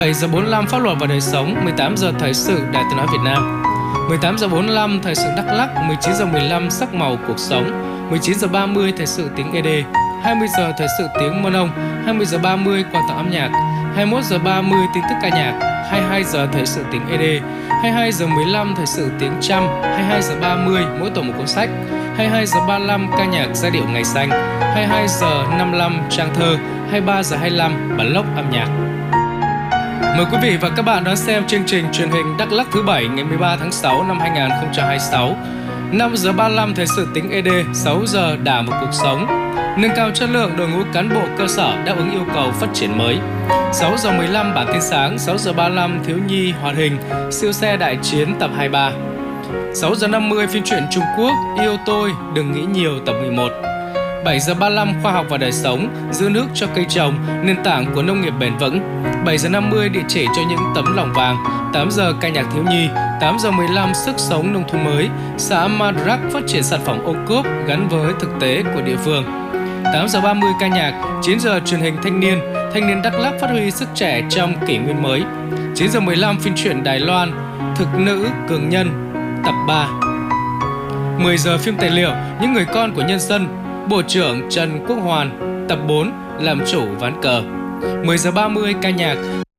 7 giờ 45 pháp luật và đời sống, 18 giờ thời sự Đài Tiếng nói Việt Nam. 18 giờ 45 thời sự Đắk Lắk, 19 giờ 15 sắc màu cuộc sống, 19 giờ 30 thời sự tiếng ED, 20 giờ thời sự tiếng Mân Ông, 20 giờ 30 quà tặng âm nhạc, 21 giờ 30 tin tức ca nhạc, 22 giờ thời sự tiếng ED, 22 giờ 15 thời sự tiếng Chăm, 22 giờ 30 mỗi tổ một cuốn sách, 22 giờ 35 ca nhạc giai điệu ngày xanh, 22 giờ 55 trang thơ, 23 giờ 25 bản lốc âm nhạc. Mời quý vị và các bạn đón xem chương trình truyền hình Đắk Lắk thứ 7 ngày 13 tháng 6 năm 2026. 5 giờ 35 thời sự tiếng ED, 6 giờ Đảng và cuộc sống. Nâng cao chất lượng đội ngũ cán bộ cơ sở đáp ứng yêu cầu phát triển mới. 6 giờ 15 bản tin sáng, 6 giờ 35 thiếu nhi hoạt hình, siêu xe đại chiến tập 23. 6 giờ 50 phim truyện Trung Quốc Yêu tôi đừng nghĩ nhiều tập 11. 7 giờ 35 khoa học và đời sống, giữ nước cho cây trồng, nền tảng của nông nghiệp bền vững. 7 giờ 50 địa chỉ cho những tấm lòng vàng. 8 giờ ca nhạc thiếu nhi. 8 giờ 15 sức sống nông thôn mới, xã Madrak phát triển sản phẩm ô cốp gắn với thực tế của địa phương. 8 giờ 30 ca nhạc. 9 giờ truyền hình thanh niên Đắk Lắk phát huy sức trẻ trong kỷ nguyên mới. 9 giờ 15 phim truyện Đài Loan Thực nữ cường nhân tập 3. 10 giờ phim tài liệu Những người con của nhân dân, Bộ trưởng Trần Quốc Hoàn tập 4 làm chủ ván cờ. 10 giờ 30 ca nhạc